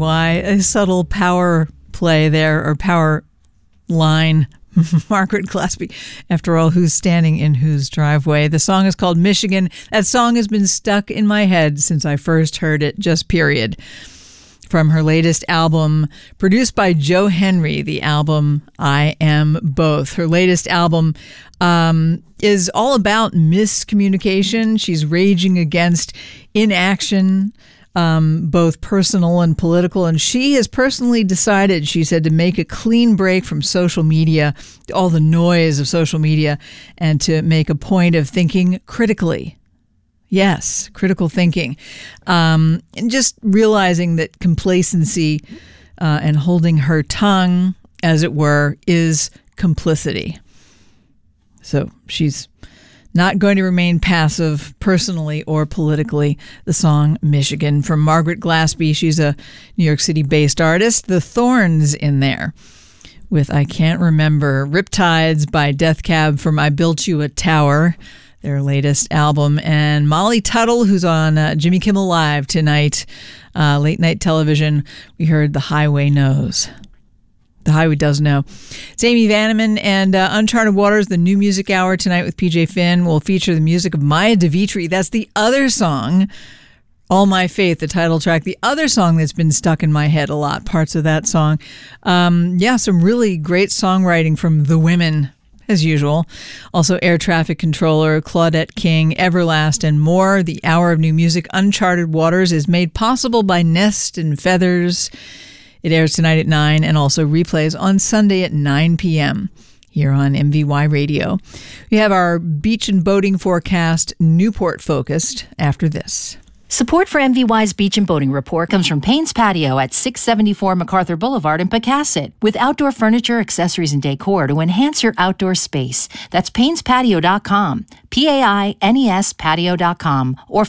MVY. A subtle power play there, or power line. Margaret Glaspie. After all, who's standing in whose driveway? The song is called Michigan. That song has been stuck in my head since I first heard it, just period. From her latest album, produced by Joe Henry, the album I Am Both. Her latest album is all about miscommunication. She's raging against inaction, both personal and political. And she has personally decided, she said, to make a clean break from social media, all the noise of social media, and to make a point of thinking critically. Yes, critical thinking. And just realizing that complacency and holding her tongue, as it were, is complicity. So she's not going to remain passive personally or politically. The song Michigan from Margaret Glaspie. She's a New York City-based artist. The Thorns in there with I Can't Remember. Riptides by Death Cab from I Built You a Tower, their latest album. And Molly Tuttle, who's on Jimmy Kimmel Live tonight, late night television. We heard The Highway Knows. The Highway Does Know. It's Amy Vanneman, and Uncharted Waters, the new music hour tonight with PJ Finn, will feature the music of Maya DeVitri. That's the other song, All My Faith, the title track. The other song that's been stuck in my head a lot, parts of that song. Some really great songwriting from the women, as usual. Also Air Traffic Controller, Claudette King, Everlast, and more. The hour of new music, Uncharted Waters, is made possible by Nest and Feathers. It airs tonight at 9 and also replays on Sunday at 9 p.m. here on MVY Radio. We have our beach and boating forecast, Newport focused, after this. Support for MVY's Beach and Boating Report comes from Payne's Patio at 674 MacArthur Boulevard in Pecasset, with outdoor furniture, accessories, and decor to enhance your outdoor space. That's PaynesPatio.com, P-A-I-N-E-S patio.com, or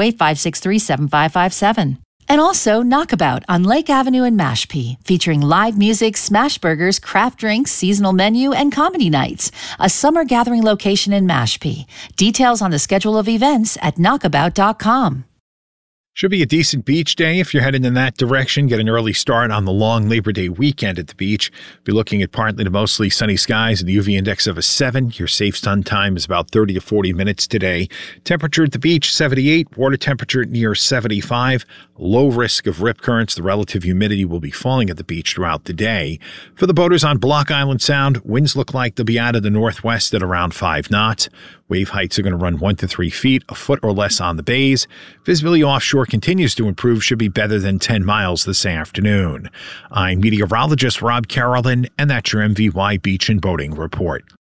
508-563-7557. And also Knockabout on Lake Avenue in Mashpee, featuring live music, smash burgers, craft drinks, seasonal menu, and comedy nights. A summer gathering location in Mashpee. Details on the schedule of events at knockabout.com. Should be a decent beach day if you're heading in that direction. Get an early start on the long Labor Day weekend at the beach. Be looking at partly to mostly sunny skies and the UV index of a 7. Your safe sun time is about 30 to 40 minutes today. Temperature at the beach, 78. Water temperature near 75. Low risk of rip currents. The relative humidity will be falling at the beach throughout the day. For the boaters on Block Island Sound, winds look like they'll be out of the northwest at around 5 knots. Wave heights are going to run 1 to 3 feet, a foot or less on the bays. Visibility offshore continues to improve, should be better than 10 miles this afternoon. I'm meteorologist Rob Carolyn, and that's your MVY Beach and Boating Report.